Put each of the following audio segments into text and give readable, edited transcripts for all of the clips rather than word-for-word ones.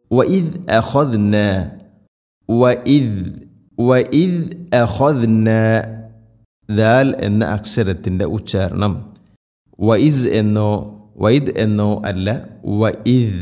വഇദ് അഖദ്ന വഇദ് അഖദ്ന ദാൽ എന്ന അക്ഷരത്തിൻ്റെ ഉച്ചാരണം വഇസ് എന്നോ വൈദ് എന്നോ അല്ല. വഇദ്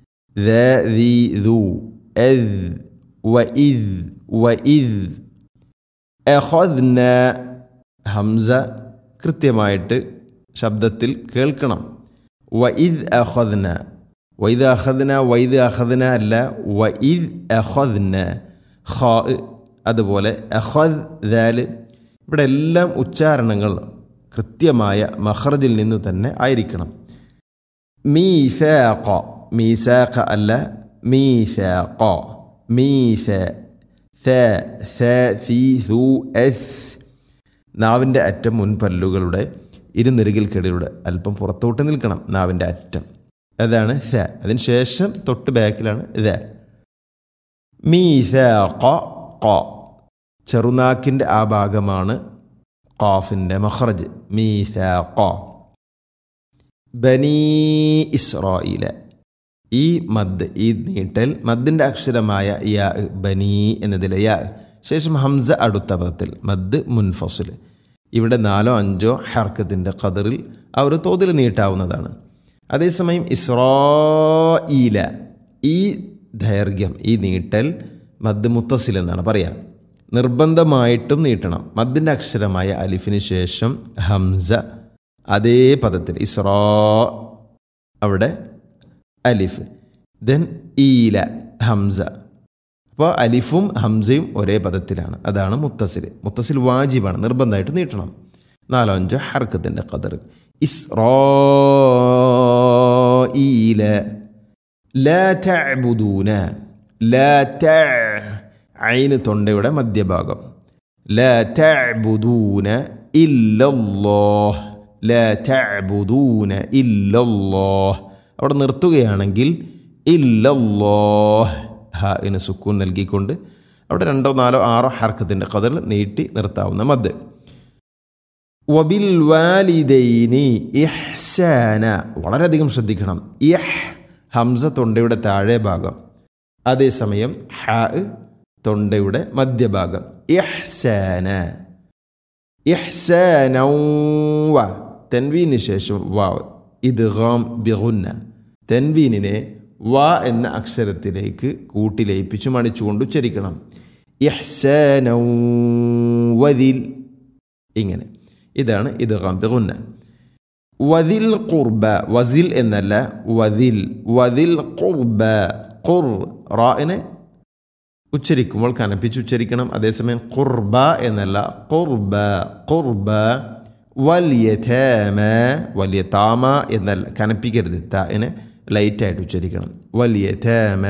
വഇദ് അഖദ്ന ഹംസ കൃത്യമായിട്ട് ശബ്ദത്തിൽ കേൾക്കണം. വഇദ് അഖദ്ന വൈദ് അഖദ്ന അല്ല. വഇദ് അഖദ്ന ഖാ അതുപോലെ അഖദ് ദാൽ ഇവിടെ എല്ലാം ഉച്ചാരണങ്ങൾ കൃത്യമായ മഖ്റജിൽ നിന്നു തന്നെ ആയിരിക്കണം. മീസാഖ അല്ല. നാവിൻ്റെ അറ്റം മുൻപല്ലുകളുടെ ഇരുനെറുകിൽക്കിടയിലൂടെ അല്പം പുറത്തോട്ട് നിൽക്കണം. നാവിൻ്റെ അറ്റം അതാണ് സ. അതിന് ശേഷം തൊട്ട് ബാക്കിലാണ് ദ. മീസാഖ ചെറുനാക്കിൻ്റെ ആ ഭാഗമാണ് ഖാഫിൻ്റെ മഖ്റജ്. മീസാഖ. ബനീ ഇസ്രായീല ഈ മദ് ഈ നീട്ടൽ മദ്ദിൻ്റെ അക്ഷരമായ യാ ബനീ എന്നതിലെ യാ ശേഷം ഹംസ അടുത്ത പദത്തിൽ മദ് മുൻഫസിൽ. ഇവിടെ 4-5 ഹർക്കത്തിൻ്റെ ഖദറിൽ ആ ഒരു തോതിൽ നീട്ടാവുന്നതാണ്. അതേസമയം ഇസ്രായീല ഈ ദൈർഘ്യം ഈ നീട്ടൽ മദ് മുത്തസിൽ എന്നാണ് പറയുക. നിർബന്ധമായിട്ടും നീട്ടണം. മദ്ദിൻ്റെ അക്ഷരമായ അലിഫിന് ശേഷം ഹംസ അതേ പദത്തിൽ ഇസ്രാ അവിടെ അലിഫ് ദെൻ ഈല ഹംസ. അപ്പോൾ അലിഫും ഹംസയും ഒരേ പദത്തിലാണ്. അതാണ് മുത്തസിൽ വാജിബാണ്, നിർബന്ധമായിട്ട് നീട്ടണം. 4-5 ഹർക്കത്തിൻ്റെ ഖദർ. ഇസ്രായീല ലാ തഅബുദൂന ഐന് തൊണ്ടയുടെ മധ്യഭാഗം. ലാ തഅബുദൂന ഇല്ലല്ലാഹ് അവിടെ നിർത്തുകയാണെങ്കിൽ ഇല്ലല്ലാഹ് ഹാഇന് സുക്കൂൻ നൽകിക്കൊണ്ട് അവിടെ 2-4-6 ഹർക്കത്തിൻ്റെ ഖദർ നീട്ടി നിർത്താവുന്ന മദ്. വബിൽ വാലിദൈനി ഇഹ്സാന വളരെയധികം ശ്രദ്ധിക്കണം. ഹംസ തൊണ്ടയുടെ താഴെ ഭാഗം, അതേസമയം ഹാ തൊണ്ടയുടെ മധ്യഭാഗം. ഇഹ്സാന തൻവീന് ശേഷം വാവ് ഇദ്ഗാം ബിഗുന്ന. തൻവീനിനെ വാ എന്ന അക്ഷരത്തിലേക്ക് കൂട്ടി ലയിപ്പിച്ച് മണിച്ചുകൊണ്ട് ഉച്ചരിക്കണം. ഇഹ്സാന വദിൽ ഇങ്ങനെ. ഇതാണ് ഇദ്ഗാം ബിഗുന്ന. വദിൽ ഖുർബ വസിൽ എന്നല്ല വദിൽ ഖുർബ റാഇനെ ഉച്ചരിക്കുമ്പോൾ കനപ്പിച്ച് ഉച്ചരിക്കണം. അതേസമയം ഖുർബ എന്നല്ല ഖുർബ വലിയ താമ എന്നല്ല കനപ്പിക്കരുത്. താഇനെ ലൈറ്റായിട്ട് ഉച്ചരിക്കണം. വലിയതാമ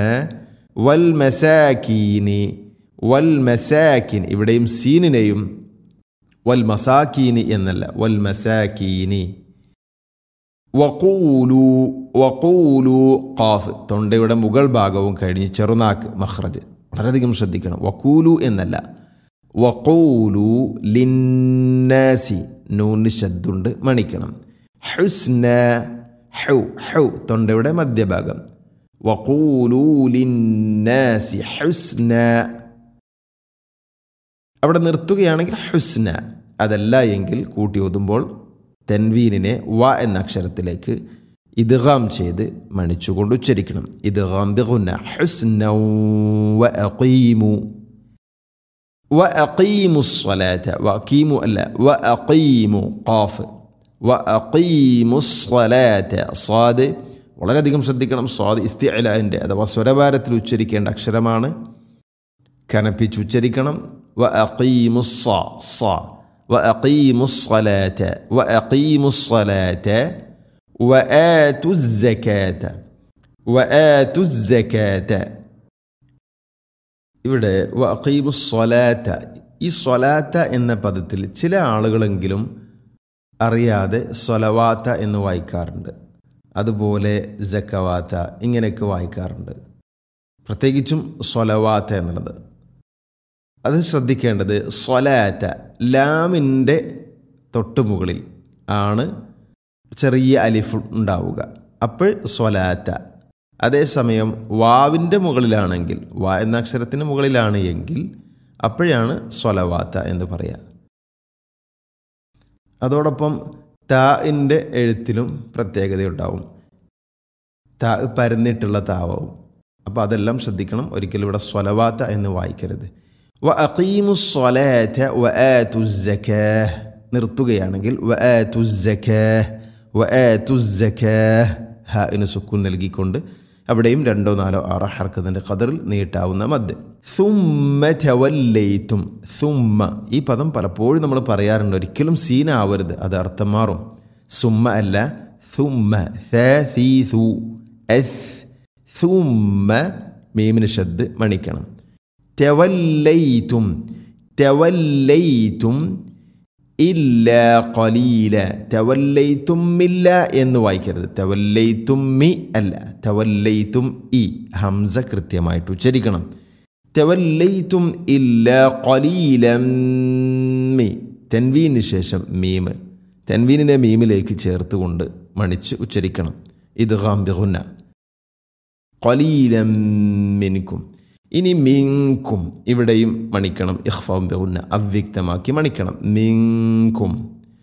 വൽ മസാക്കിൻ ഇവിടെയും സീനിനെയും വൽ മസാക്കീനി എന്നല്ല വൽ മസാക്കീനി. വഖൂലു ഖാഫ് തൊണ്ടയുടെ മുകൾ ഭാഗവും കഴിഞ്ഞ് ചെറുനാക്ക് മഖ്റജ് വളരെയധികം ശ്രദ്ധിക്കണം. വഖൂലു എന്നല്ല വഖൂലു ലിന്നാസി നൂന് ശദ്ദുണ്ട് മണിക്കണം. ഹുസ്ന ഹൗ തൊണ്ടയുടെ മധ്യഭാഗം. വഖൂലു ലിന്നാസി ഹുസ്ന അവിടെ നിർത്തുകയാണെങ്കിൽ ഹുസ്ന. അതല്ല എങ്കിൽ കൂട്ടി ഓതുമ്പോൾ തൻവീനിനെ വ എന്ന അക്ഷരത്തിലേക്ക് ഇദ്ഗാം ചെയ്ത് മണിച്ചുകൊണ്ട് ഉച്ചരിക്കണം. ഇദ്ഗാം ബിഗുന്ന ഹുസ്ന വഅഖീമുസ്സലാത വഅഖീമു അല്ല വഅഖീമു ഖാഫ് വഅഖീമുസ്സലാത സ്വാദ് വളരെയധികം ശ്രദ്ധിക്കണം. സ്വാദ് ഇസ്തിഅലാന്റെ അഥവാ സ്വരഭാരത്തിൽ ഉച്ചരിക്കേണ്ട അക്ഷരമാണ്. കനപ്പിച്ച് ഉച്ചരിക്കണം. വഅഖീമുസ്സലാത വആതുസ്സകാത ഇവിടെ വഅഖീമുസ്സലാത ഈ സ്വലാത്ത എന്ന പദത്തിൽ ചില ആളുകളെങ്കിലും അറിയാതെ സ്വലവാത്ത എന്ന് വായിക്കാറുണ്ട്. അതുപോലെ സക്കവാത്ത ഇങ്ങനെയൊക്കെ വായിക്കാറുണ്ട്. പ്രത്യേകിച്ചും സ്വലവാത്ത എന്നുള്ളത് അത് ശ്രദ്ധിക്കേണ്ടത്. സ്വലാത്ത ലാമിൻ്റെ തൊട്ടുമുകളിൽ ആണ് ചെറിയ അലിഫ് ഉണ്ടാവുക. അപ്പോൾ സ്വലാത്ത അതേസമയം വാവിൻ്റെ മുകളിലാണെങ്കിൽ, വാ എന്ന അക്ഷരത്തിന് മുകളിലാണ് എങ്കിൽ അപ്പോഴാണ് സ്വലവാത്ത എന്ന് പറയുക. അതോടൊപ്പം താഇൻ്റെ എഴുത്തിലും പ്രത്യേകതയുണ്ടാവും. താ പരന്നിട്ടുള്ള താവാവും. അപ്പോൾ അതെല്ലാം ശ്രദ്ധിക്കണം. ഒരിക്കലും ഇവിടെ സ്വലവാത്ത എന്ന് വായിക്കരുത്. വ അഖീമുസ് സ്വലാത വ ആതുസ് സകാഹ്, നിർത്തുകയാണെങ്കിൽ വ ആതുസ് സകാഹ് വ ആതുസ് സകാഹ്, ഹാഇന് സുക്കൂൻ നൽകിക്കൊണ്ട് അവിടെയും 2, 4, 6 ഹർക്കത്തിൻ്റെ ഖദറിൽ നീട്ടാവുന്ന മദ്. സുമ്മ തവല്ലൈതും, സുമ്മ ഈ പദം പലപ്പോഴും നമ്മൾ പറയാറുണ്ട്. ഒരിക്കലും സീനാവരുത്, അത് അർത്ഥം മാറും. സുമ്മ അല്ല, സുമ്മ സീസു എസ്, സുമ്മ മീമിന് ഷദ് മണിക്കണം. തവല്ലൈതും, തവല്ലൈതും ഇല്ല ഖലീല, തവല്ലൈതും ഇല്ല എന്ന് വായിക്കരുത്. തവല്ലൈതും മി അല്ല, തവല്ലൈതും ഇ, ഹംസ കൃത്യമായിട്ട് ഉച്ചരിക്കണം. തവല്ലൈതും ഇല്ല ഖലീലം മി, തൻവീന് ശേഷം മീമ്, തൻവീനിനെ മീമിലേക്ക് ചേർത്തുകൊണ്ട് മണിച്ച് ഉച്ചരിക്കണം. ഇദ്ഗാം ബിഗുന്ന. ഖലീലം മിൻകും. ഇനി മിൻകും, ഇവിടെയും മണിക്കണം. ഇഖ്ഫാഉം ബിഗുന്ന, അവ്യക്തമാക്കി മണിക്കണം. മിൻകും,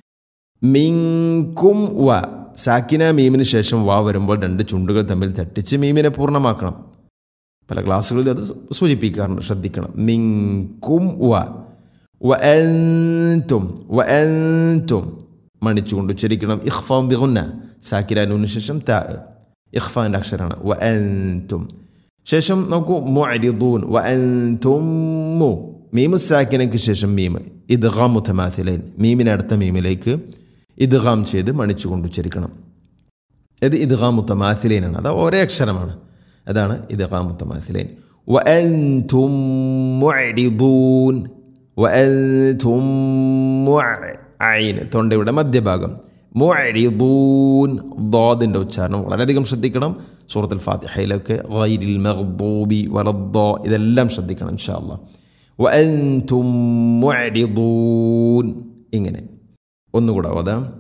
മിൻകും വ, സാക്കിന മീമിന് ശേഷം വാ വരുമ്പോൾ 2 ചുണ്ടുകൾ തമ്മിൽ തട്ടിച്ച് മീമിനെ പൂർണ്ണമാക്കണം. പല ക്ലാസ്സുകളിൽ അത് സൂചിപ്പിക്കാറുണ്ട്, ശ്രദ്ധിക്കണം. മിൻകും വ, വ അൻതും, വ അൻതും മണിച്ചുകൊണ്ട് ഉച്ചരിക്കണം. ഇഖ്ഫാഉം ബിഗുന്ന, സാക്കിന നൂന് ശേഷം താ, ഇഖ്ഫാൻ്റെ അക്ഷരമാണ്. വ അൻതും. ശേഷം നോക്കൂ, മുഅരിദൂൻ, വ അൻതും മു, മീമു സാക്കിനയ്ക്ക് ശേഷം മീമ്, ഇദ്ഗാം മുതമാസിലൈൻ, മീമിനടുത്ത മീമിലേക്ക് ഇദ്ഗാം ചെയ്ത് മണിച്ചുകൊണ്ട് ഉച്ചരിക്കണം. ഇത് ഇദ്ഗാം മുതമാസിലൈനാണ്, അത് ഒരേ അക്ഷരമാണ്. അതാണ് ഇദ്ഗാം മുതമാസിലൈൻ. വ അൻതും മുഅരിദൂൻ, വ അൻതും ഐൻ, തൊണ്ടയുടെ മധ്യഭാഗം. മുഅരിദൂൻ, ളാദിൻ്റെ ഉച്ചാരണം വളരെയധികം ശ്രദ്ധിക്കണം. സൂറത്തുൽ ഫാത്തിഹയിലൊക്കെ ഗൈരിൽ മഗ്ദൂബി വലദ്ദാ, ഇതെല്ലാം ശ്രദ്ധിക്കണം ഇൻഷാ അല്ലാഹ്. വ അൻതും മുഅരിദൂൻ, ഇങ്ങനെ ഒന്നുകൂടെ ഓതാം.